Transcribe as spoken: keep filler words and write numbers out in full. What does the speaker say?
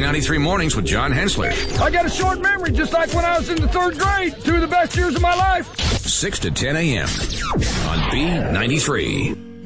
ninety-three Mornings with John Hensler. I got a short memory, just like when I was in the third grade. Two of the best years of my life. six to ten a.m. on B ninety-three.